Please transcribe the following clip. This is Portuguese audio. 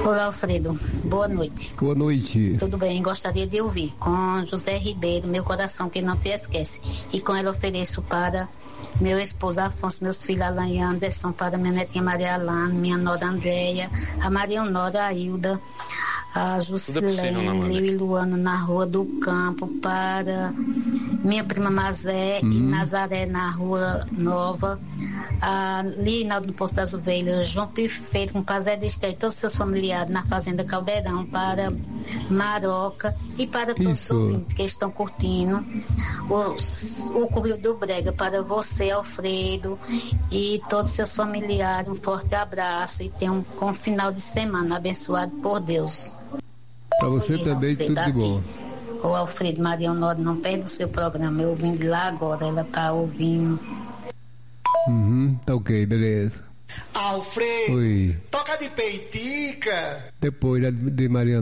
Olá, Alfredo. Boa noite. Boa noite. Tudo bem? Gostaria de ouvir com José Ribeiro, Meu Coração Que Não Te Esquece. E com ela ofereço para meu esposo Afonso, meus filhos Alan e Anderson, para minha netinha Maria Alana, minha nora Andréia, a Maria Honora, a Hilda, a Juscelene e Luana na Rua do Campo, para minha prima Mazé e Nazaré na Rua Nova, a Linaldo no Posto das Ovelhas, João Pifeiro com Pazé de Esteio, todos os seus familiares na Fazenda Caldeirão, para Maroca e para todos os ouvintes que estão curtindo o Cubro do Brega, para você, Alfredo, e todos os seus familiares, um forte abraço e tenham um final de semana abençoado por Deus. Para você também, Alfredo, tudo de bom. O Alfredo, Maria Honora, não perde o seu programa, eu ouvindo lá agora, ela tá ouvindo. Tá ok, beleza. Alfredo, oi. Toca de peitica. Depois de Maria